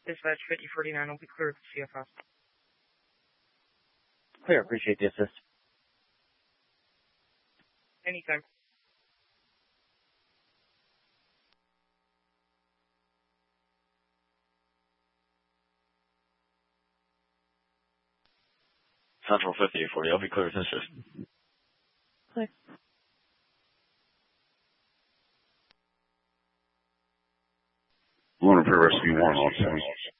Dispatch 5049 will be clear with CFS. Clear. Appreciate the assist. Anytime. Central 5840, I'll be clear with assist. Clear. Lunar Pair Rescue 1 on 7.